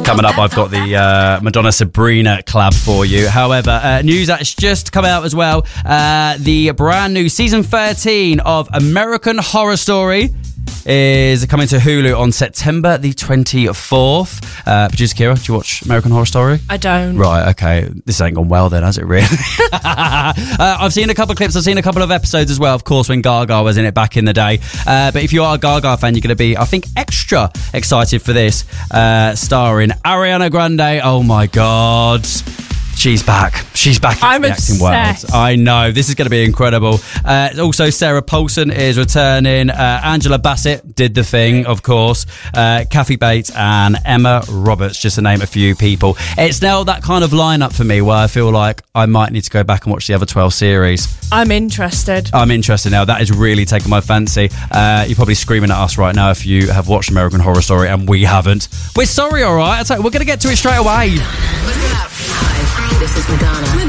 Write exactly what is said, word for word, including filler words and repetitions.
Coming up, I've got the uh, Madonna Sabrina collab for you. However, uh, news that's just come out as well. Uh, the brand new season thirteen of American Horror Story is coming to Hulu on September the twenty-fourth. Uh, producer Kira, do you watch American Horror Story? I don't. Right, okay. This ain't gone well then, has it really? uh, I've seen a couple of clips, I've seen a couple of episodes as well, of course, when Gaga was in it back in the day. Uh, but if you are a Gaga fan, you're going to be, I think, extra excited for this. Uh, starring Ariana Grande. Oh my God. She's back. She's back in I'm the acting obsessed. world. I know. This is going to be incredible. Uh, also, Sarah Paulson is returning. Uh, Angela Bassett did the thing, of course. Uh, Kathy Bates and Emma Roberts, just to name a few people. It's now that kind of lineup for me where I feel like I might need to go back and watch the other twelve series. I'm interested. I'm interested now. That is really taking my fancy. Uh, you're probably screaming at us right now if you have watched American Horror Story and we haven't. We're sorry, all right? We're going to get to it straight away. What's up? Hi, this is Madonna.